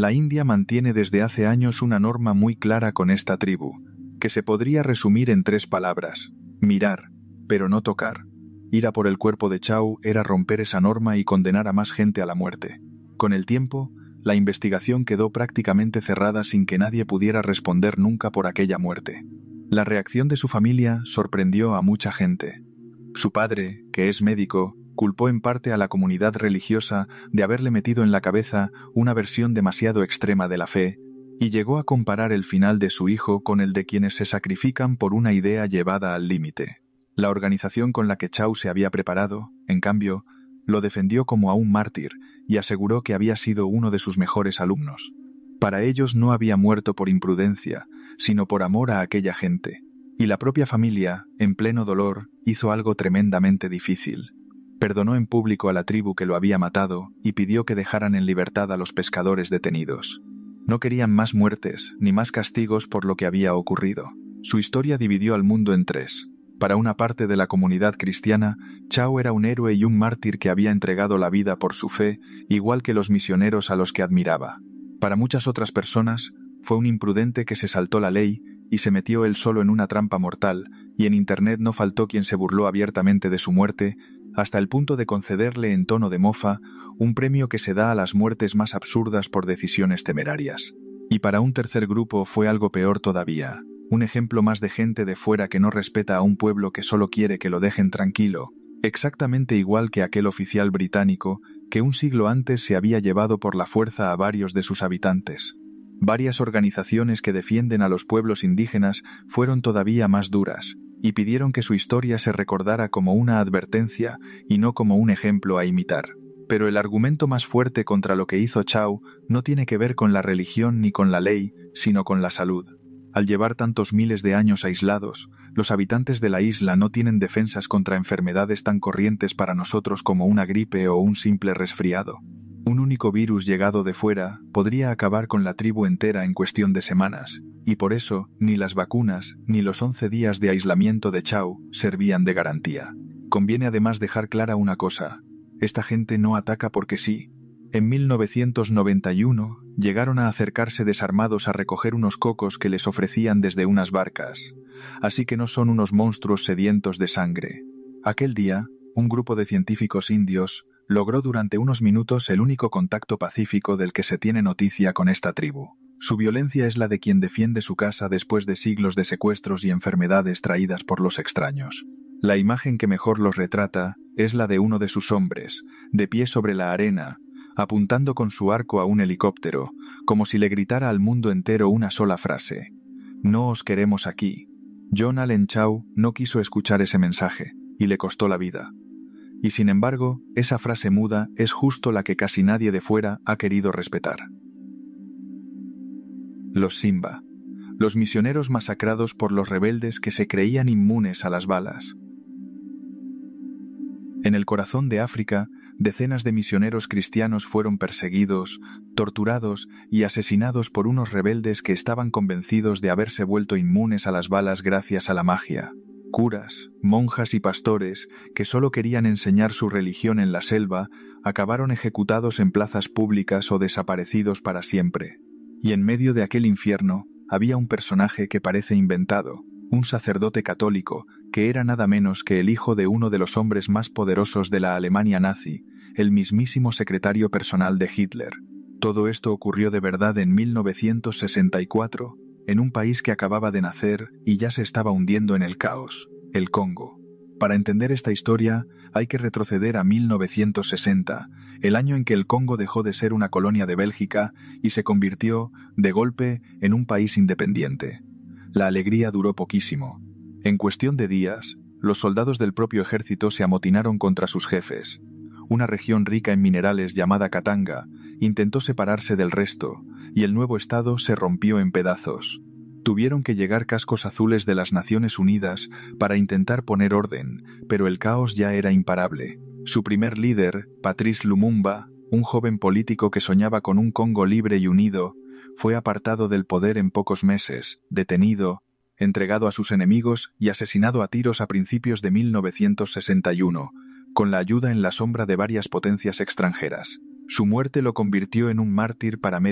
La India mantiene desde hace años una norma muy clara con esta tribu, que se podría resumir en 3 palabras: mirar, pero no tocar. Ir a por el cuerpo de Chau era romper esa norma y condenar a más gente a la muerte. Con el tiempo, la investigación quedó prácticamente cerrada sin que nadie pudiera responder nunca por aquella muerte. La reacción de su familia sorprendió a mucha gente. Su padre, que es médico, culpó en parte a la comunidad religiosa de haberle metido en la cabeza una versión demasiado extrema de la fe, y llegó a comparar el final de su hijo con el de quienes se sacrifican por una idea llevada al límite. La organización con la que Chau se había preparado, en cambio, lo defendió como a un mártir y aseguró que había sido uno de sus mejores alumnos. Para ellos no había muerto por imprudencia, sino por amor a aquella gente. Y la propia familia, en pleno dolor, hizo algo tremendamente difícil. Perdonó en público a la tribu que lo había matado y pidió que dejaran en libertad a los pescadores detenidos. No querían más muertes ni más castigos por lo que había ocurrido. Su historia dividió al mundo en 3. Para una parte de la comunidad cristiana, Chau era un héroe y un mártir que había entregado la vida por su fe, igual que los misioneros a los que admiraba. Para muchas otras personas, fue un imprudente que se saltó la ley y se metió él solo en una trampa mortal, y en Internet no faltó quien se burló abiertamente de su muerte, hasta el punto de concederle en tono de mofa un premio que se da a las muertes más absurdas por decisiones temerarias. Y para un tercer grupo fue algo peor todavía. Un ejemplo más de gente de fuera que no respeta a un pueblo que solo quiere que lo dejen tranquilo, exactamente igual que aquel oficial británico que un siglo antes se había llevado por la fuerza a varios de sus habitantes. Varias organizaciones que defienden a los pueblos indígenas fueron todavía más duras y pidieron que su historia se recordara como una advertencia y no como un ejemplo a imitar. Pero el argumento más fuerte contra lo que hizo Chau no tiene que ver con la religión ni con la ley, sino con la salud. Al llevar tantos miles de años aislados, los habitantes de la isla no tienen defensas contra enfermedades tan corrientes para nosotros como una gripe o un simple resfriado. Un único virus llegado de fuera podría acabar con la tribu entera en cuestión de semanas, y por eso ni las vacunas ni los 11 días de aislamiento de Chau servían de garantía. Conviene además dejar clara una cosa: esta gente no ataca porque sí. En 1991 llegaron a acercarse desarmados a recoger unos cocos que les ofrecían desde unas barcas, así que no son unos monstruos sedientos de sangre. Aquel día, un grupo de científicos indios logró durante unos minutos el único contacto pacífico del que se tiene noticia con esta tribu. Su violencia es la de quien defiende su casa después de siglos de secuestros y enfermedades traídas por los extraños. La imagen que mejor los retrata es la de uno de sus hombres, de pie sobre la arena, apuntando con su arco a un helicóptero, como si le gritara al mundo entero una sola frase: «No os queremos aquí». John Allen Chau no quiso escuchar ese mensaje, y le costó la vida. Y sin embargo, esa frase muda es justo la que casi nadie de fuera ha querido respetar. Los Simba, los misioneros masacrados por los rebeldes que se creían inmunes a las balas. En el corazón de África, decenas de misioneros cristianos fueron perseguidos, torturados y asesinados por unos rebeldes que estaban convencidos de haberse vuelto inmunes a las balas gracias a la magia. Curas, monjas y pastores, que solo querían enseñar su religión en la selva, acabaron ejecutados en plazas públicas o desaparecidos para siempre. Y en medio de aquel infierno había un personaje que parece inventado, un sacerdote católico, que era nada menos que el hijo de uno de los hombres más poderosos de la Alemania nazi, el mismísimo secretario personal de Hitler. Todo esto ocurrió de verdad en 1964, en un país que acababa de nacer y ya se estaba hundiendo en el caos, el Congo. Para entender esta historia hay que retroceder a 1960, el año en que el Congo dejó de ser una colonia de Bélgica y se convirtió, de golpe, en un país independiente. La alegría duró poquísimo. En cuestión de días, los soldados del propio ejército se amotinaron contra sus jefes. Una región rica en minerales llamada Katanga intentó separarse del resto, y el nuevo estado se rompió en pedazos. Tuvieron que llegar cascos azules de las Naciones Unidas para intentar poner orden, pero el caos ya era imparable. Su primer líder, Patrice Lumumba, un joven político que soñaba con un Congo libre y unido, fue apartado del poder en pocos meses, detenido, entregado a sus enemigos y asesinado a tiros a principios de 1961, con la ayuda en la sombra de varias potencias extranjeras. Su muerte lo convirtió en un mártir para